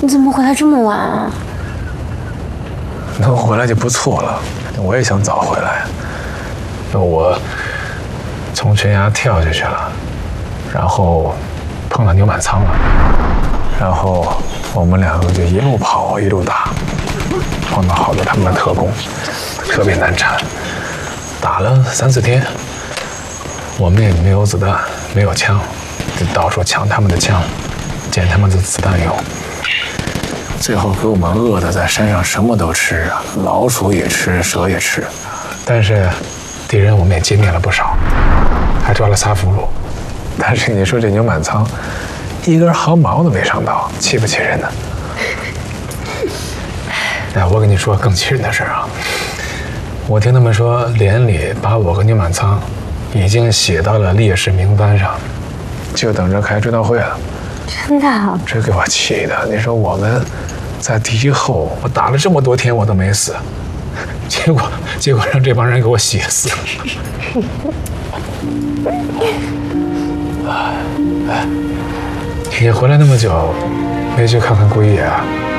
你怎么回来这么晚啊？ 能回来就不错了，我也想早回来。我从悬崖跳下去了，然后碰到牛满仓了，然后我们两个就一路跑一路打，碰到好多他们的特工，特别难缠，打了3、4天，我们也没有子弹，没有枪，就到处抢他们的枪，捡他们的子弹用。最后给我们饿的在山上什么都吃啊，老鼠也吃，蛇也吃。但是敌人我们也歼灭了不少，还抓了仨俘虏。但是你说这牛满仓，一根毫毛都没伤到，气不气人呢？哎，我跟你说更气人的事啊！我听他们说，连里把我跟牛满仓已经写到了烈士名单上，就等着开追悼会了。 真的啊？ 这给我气的！你说我们在敌后，我打了这么多天我都没死，结果让这帮人给我写死了。哎，你回来那么久，没去看看姑爷啊？